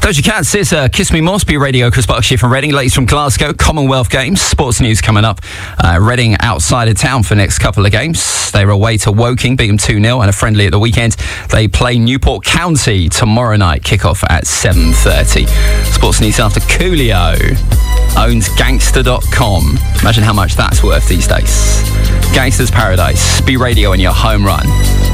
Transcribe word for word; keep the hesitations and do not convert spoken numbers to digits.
Doja Cat, S Z A, Kiss Me More, Speed Radio, Chris Buckshire from Reading, ladies from Glasgow, Commonwealth Games, sports news coming up. Uh, Reading outside of town for the next couple of games. They were away to Woking, beat them two nil, and a friendly at the weekend. They play Newport County tomorrow night, kick-off at seven thirty. Sports news after Coolio owns Gangster dot com. Imagine how much that's worth these days. Gangster's Paradise, Speed Radio in your home run.